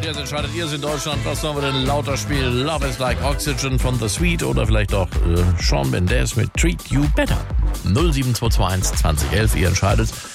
jetzt entscheidet ihr es in Deutschland. Was sollen wir denn lauter spielen? Love is like Oxygen von The Sweet oder vielleicht auch Shawn Mendes mit Treat You Better. 07221 2011, ihr entscheidet.